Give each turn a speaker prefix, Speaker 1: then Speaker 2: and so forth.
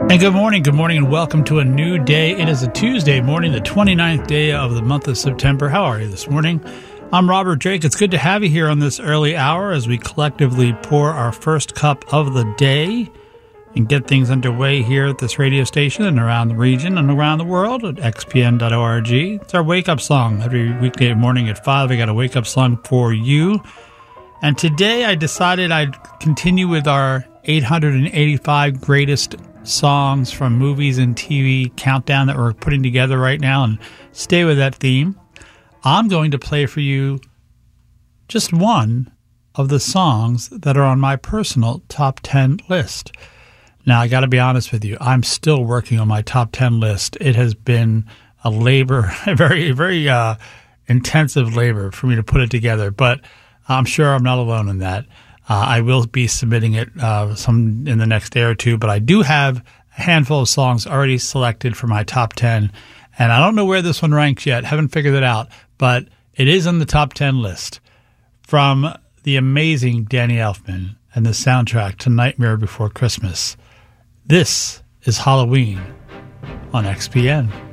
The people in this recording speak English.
Speaker 1: And good morning, and welcome to a new day. It is a Tuesday morning, the 29th day of the month of September. How are you this morning? I'm Robert Drake. It's good to have you here on this early hour as we collectively pour our first cup of the day and get things underway here at this radio station and around the region and around the world at xpn.org. It's our wake-up song. Every weekday morning at 5, I got a wake-up song for you. And today I decided I'd continue with our 885 greatest songs from movies and TV countdown that we're putting together right now and stay with that theme. I'm going to play for you just one of the songs that are on my personal top 10 list. Now, I got to be honest with you. I'm still working on my top 10 list. It has been a labor, a very, very intensive labor for me to put it together, but I'm sure I'm not alone in that. I will be submitting it some in the next day or two, but I do have a handful of songs already selected for my top 10, and I don't know where this one ranks yet. Haven't figured it out, but it is on the top 10 list from the amazing Danny Elfman and the soundtrack to Nightmare Before Christmas. This is Halloween on XPN.